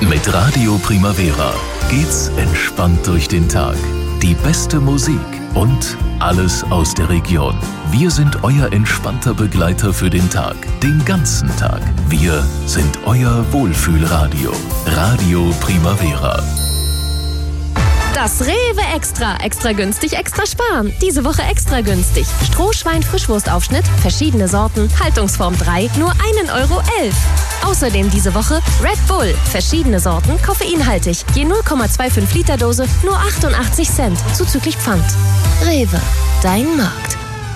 Mit Radio Primavera geht's entspannt durch den Tag. Die beste Musik und alles aus der Region. Wir sind euer entspannter Begleiter für den Tag, den ganzen Tag. Wir sind euer Wohlfühlradio. Radio Primavera. Das Rewe Extra. Extra günstig, extra sparen. Diese Woche extra günstig. Strohschwein-Frischwurstaufschnitt, verschiedene Sorten, Haltungsform 3, nur 1,11 €. Außerdem diese Woche Red Bull, verschiedene Sorten, koffeinhaltig. Je 0,25 Liter Dose, nur 88 Cent, zuzüglich Pfand. Rewe, dein Markt.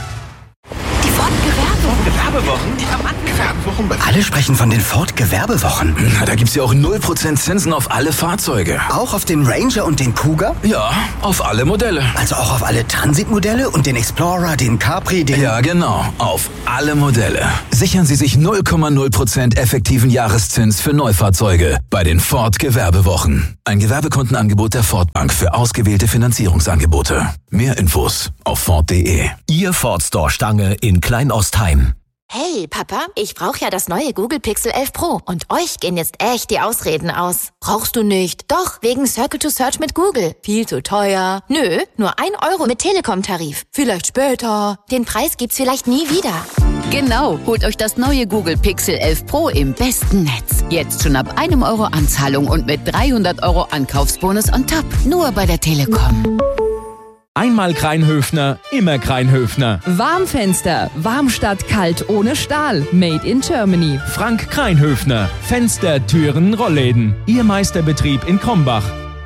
Die Ford-Gewerbewochen? Die Gewerbewochen. Alle sprechen von den Ford-Gewerbewochen. Na, da gibt's ja auch 0% Zinsen auf alle Fahrzeuge. Auch auf den Ranger und den Cougar? Ja, auf alle Modelle. Also auch auf alle Transit-Modelle und den Explorer, den Capri, den... Ja, genau, auf alle Modelle. Sichern Sie sich 0,0% effektiven Jahreszins für Neufahrzeuge bei den Ford-Gewerbewochen. Ein Gewerbekundenangebot der Ford Bank für ausgewählte Finanzierungsangebote. Mehr Infos auf Ford.de. Ihr Ford Store Stange in Kleinostheim. Hey, Papa, ich brauche ja das neue Google Pixel 11 Pro. Und euch gehen jetzt echt die Ausreden aus. Brauchst du nicht? Doch, wegen Circle to Search mit Google. Viel zu teuer. Nö, nur 1 € mit Telekom-Tarif. Vielleicht später. Den Preis gibt's vielleicht nie wieder. Genau, holt euch das neue Google Pixel 11 Pro im besten Netz. Jetzt schon ab 1 € Anzahlung und mit 300 € Ankaufsbonus on top. Nur bei der Telekom. Einmal Kreinhöfner, immer Kreinhöfner. Warmfenster, warm statt kalt ohne Stahl. Made in Germany. Frank Kreinhöfner. Fenster, Türen, Rollläden. Ihr Meisterbetrieb in Krombach.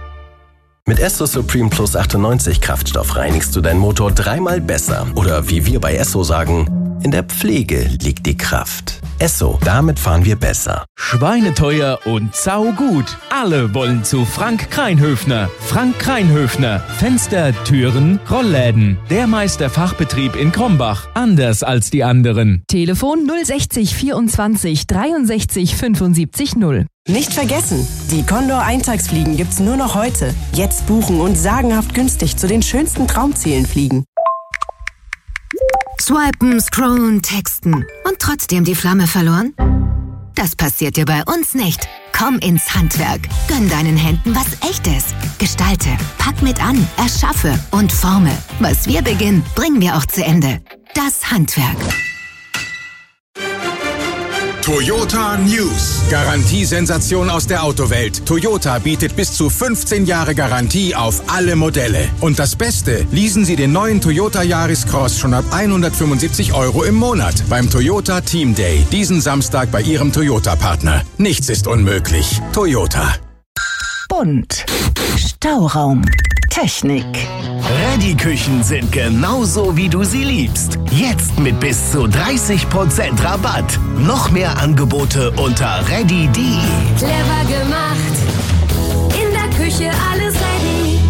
Mit Esso Supreme Plus 98 Kraftstoff reinigst du deinen Motor 3-mal besser. Oder wie wir bei Esso sagen, in der Pflege liegt die Kraft. Esso, damit fahren wir besser. Schweineteuer und saugut. Alle wollen zu Frank Kreinhöfner. Frank Kreinhöfner. Fenster, Türen, Rollläden. Der Meisterfachbetrieb in Krombach. Anders als die anderen. Telefon 060 24 63 75 0. Nicht vergessen, die Condor Eintagsfliegen gibt's nur noch heute. Jetzt buchen und sagenhaft günstig zu den schönsten Traumzielen fliegen. Swipen, scrollen, texten und trotzdem die Flamme verloren? Das passiert dir bei uns nicht. Komm ins Handwerk. Gönn deinen Händen was Echtes. Gestalte, pack mit an, erschaffe und forme. Was wir beginnen, bringen wir auch zu Ende. Das Handwerk. Toyota News. Garantiesensation aus der Autowelt. Toyota bietet bis zu 15 Jahre Garantie auf alle Modelle. Und das Beste, leasen Sie den neuen Toyota Yaris Cross schon ab 175 € im Monat beim Toyota Team Day. Diesen Samstag bei Ihrem Toyota-Partner. Nichts ist unmöglich. Toyota. Bunt. Stauraum. Technik. Ready-Küchen sind genauso, wie du sie liebst. Jetzt mit bis zu 30% Rabatt. Noch mehr Angebote unter ready.de. Clever gemacht. In der Küche alles ready.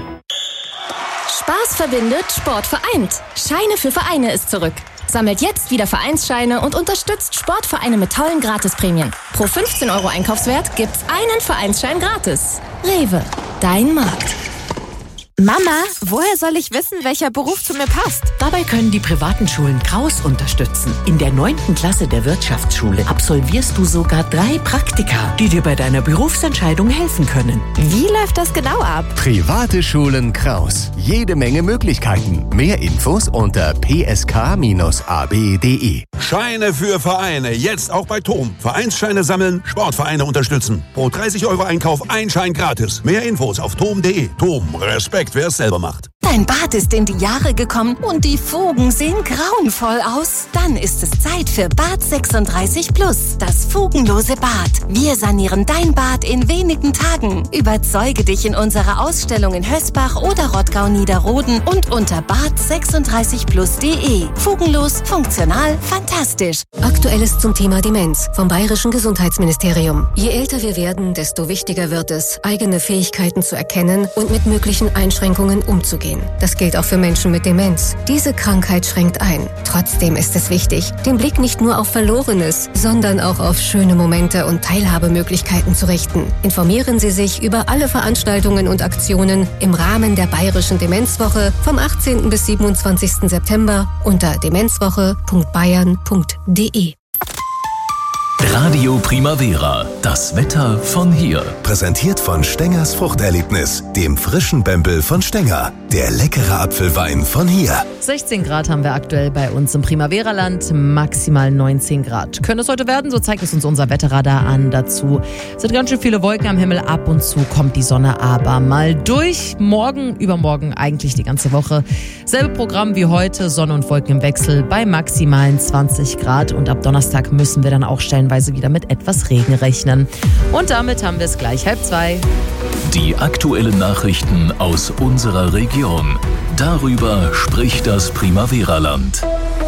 Spaß verbindet, Sport vereint. Scheine für Vereine ist zurück. Sammelt jetzt wieder Vereinsscheine und unterstützt Sportvereine mit tollen Gratisprämien. Pro 15 € Einkaufswert gibt's einen Vereinsschein gratis. Rewe, dein Markt. Mama, woher soll ich wissen, welcher Beruf zu mir passt? Dabei können die privaten Schulen Kraus unterstützen. In der 9. Klasse der Wirtschaftsschule absolvierst du sogar 3 Praktika, die dir bei deiner Berufsentscheidung helfen können. Wie läuft das genau ab? Private Schulen Kraus. Jede Menge Möglichkeiten. Mehr Infos unter psk-ab.de. Scheine für Vereine. Jetzt auch bei TOM. Vereinsscheine sammeln, Sportvereine unterstützen. Pro 30 € Einkauf ein Schein gratis. Mehr Infos auf tom.de. TOM. Respekt, wer es selber macht. Dein Bad ist in die Jahre gekommen und die Fugen sehen grauenvoll aus. Dann ist es Zeit für Bad 36 Plus, das fugenlose Bad. Wir sanieren dein Bad in wenigen Tagen. Überzeuge dich in unserer Ausstellung in Hösbach oder Rottgau-Niederroden und unter bad36plus.de. Fugenlos, funktional, fantastisch. Aktuelles zum Thema Demenz vom Bayerischen Gesundheitsministerium. Je älter wir werden, desto wichtiger wird es, eigene Fähigkeiten zu erkennen und mit möglichen Einschränkungen umzugehen. Das gilt auch für Menschen mit Demenz. Diese Krankheit schränkt ein. Trotzdem ist es wichtig, den Blick nicht nur auf Verlorenes, sondern auch auf schöne Momente und Teilhabemöglichkeiten zu richten. Informieren Sie sich über alle Veranstaltungen und Aktionen im Rahmen der Bayerischen Demenzwoche vom 18. bis 27. September unter demenzwoche.bayern.de. Radio Primavera, das Wetter von hier. Präsentiert von Stengers Fruchterlebnis, dem frischen Bempel von Stenger. Der leckere Apfelwein von hier. 16 Grad haben wir aktuell bei uns im Primavera-Land, maximal 19 Grad. Könnte es heute werden, so zeigt es uns unser Wetterradar an. Dazu sind ganz schön viele Wolken am Himmel, ab und zu kommt die Sonne aber mal durch. Morgen, übermorgen, eigentlich die ganze Woche. Selbe Programm wie heute, Sonne und Wolken im Wechsel bei maximalen 20 Grad. Und ab Donnerstag müssen wir dann auch stellenweise wieder mit etwas Regen rechnen. Und damit haben wir es gleich 1:30. Die aktuellen Nachrichten aus unserer Region. Darüber spricht das Primavera-Land.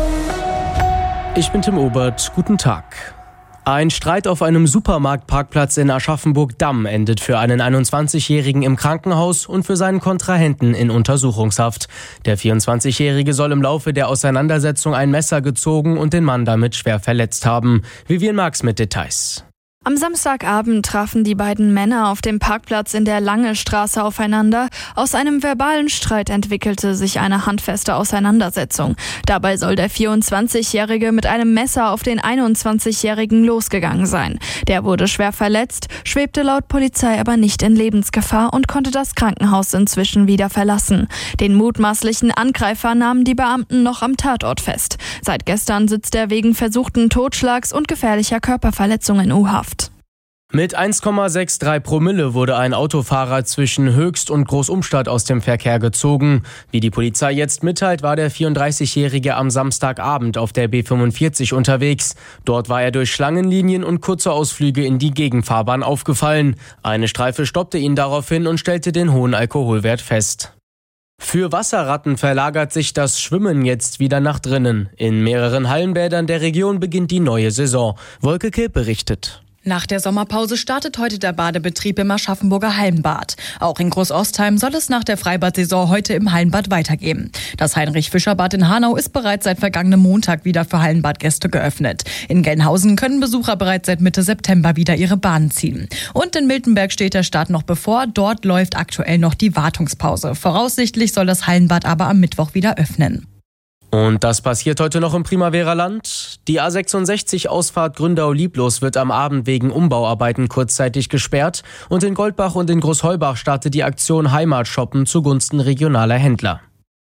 Ich bin Tim Obert. Guten Tag. Ein Streit auf einem Supermarktparkplatz in Aschaffenburg-Damm endet für einen 21-Jährigen im Krankenhaus und für seinen Kontrahenten in Untersuchungshaft. Der 24-Jährige soll im Laufe der Auseinandersetzung ein Messer gezogen und den Mann damit schwer verletzt haben. Vivian Marx mit Details. Am Samstagabend trafen die beiden Männer auf dem Parkplatz in der Lange-Straße aufeinander. Aus einem verbalen Streit entwickelte sich eine handfeste Auseinandersetzung. Dabei soll der 24-Jährige mit einem Messer auf den 21-Jährigen losgegangen sein. Der wurde schwer verletzt, schwebte laut Polizei aber nicht in Lebensgefahr und konnte das Krankenhaus inzwischen wieder verlassen. Den mutmaßlichen Angreifer nahmen die Beamten noch am Tatort fest. Seit gestern sitzt er wegen versuchten Totschlags und gefährlicher Körperverletzung in U-Haft. Mit 1,63 Promille wurde ein Autofahrer zwischen Höchst und Großumstadt aus dem Verkehr gezogen. Wie die Polizei jetzt mitteilt, war der 34-Jährige am Samstagabend auf der B45 unterwegs. Dort war er durch Schlangenlinien und kurze Ausflüge in die Gegenfahrbahn aufgefallen. Eine Streife stoppte ihn daraufhin und stellte den hohen Alkoholwert fest. Für Wasserratten verlagert sich das Schwimmen jetzt wieder nach drinnen. In mehreren Hallenbädern der Region beginnt die neue Saison. Wolke Kilp berichtet. Nach der Sommerpause startet heute der Badebetrieb im Aschaffenburger Hallenbad. Auch in Großostheim soll es nach der Freibad-Saison heute im Hallenbad weitergehen. Das Heinrich-Fischer-Bad in Hanau ist bereits seit vergangenem Montag wieder für Hallenbadgäste geöffnet. In Gelnhausen können Besucher bereits seit Mitte September wieder ihre Bahnen ziehen. Und in Miltenberg steht der Start noch bevor. Dort läuft aktuell noch die Wartungspause. Voraussichtlich soll das Hallenbad aber am Mittwoch wieder öffnen. Und das passiert heute noch im Primavera-Land. Die A66-Ausfahrt Gründau-Lieblos wird am Abend wegen Umbauarbeiten kurzzeitig gesperrt. Und in Goldbach und in Großheubach startet die Aktion Heimatshoppen zugunsten regionaler Händler.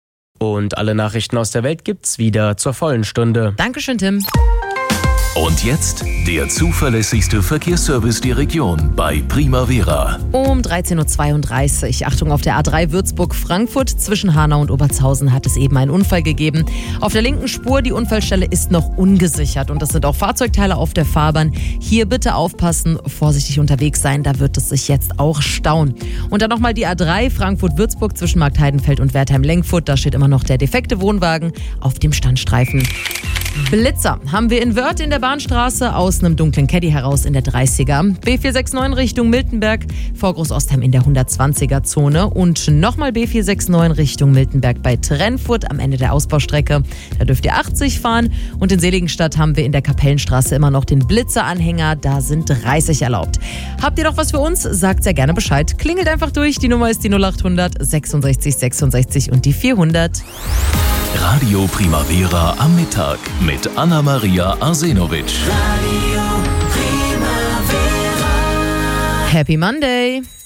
Und alle Nachrichten aus der Welt gibt's wieder zur vollen Stunde. Dankeschön, Tim. Und jetzt der zuverlässigste Verkehrsservice der Region bei Primavera. Um 13.32 Uhr. Achtung, auf der A3 Würzburg-Frankfurt zwischen Hanau und Obertshausen hat es eben einen Unfall gegeben. Auf der linken Spur, die Unfallstelle ist noch ungesichert und es sind auch Fahrzeugteile auf der Fahrbahn. Hier bitte aufpassen, vorsichtig unterwegs sein, da wird es sich jetzt auch stauen. Und dann nochmal die A3 Frankfurt-Würzburg zwischen Marktheidenfeld und Wertheim-Lenkfurt. Da steht immer noch der defekte Wohnwagen auf dem Standstreifen. Blitzer haben wir in Wörth in der Bahnstraße aus einem dunklen Caddy heraus in der 30er. B469 Richtung Miltenberg vor Großostheim in der 120er-Zone. Und nochmal B469 Richtung Miltenberg bei Trennfurt am Ende der Ausbaustrecke. Da dürft ihr 80 fahren. Und in Seligenstadt haben wir in der Kapellenstraße immer noch den Blitzer-Anhänger. Da sind 30 erlaubt. Habt ihr noch was für uns? Sagt sehr gerne Bescheid. Klingelt einfach durch. Die Nummer ist die 0800 66 66 und die 400. Radio Primavera am Mittag mit Anna-Maria Arsenovic. Happy Monday!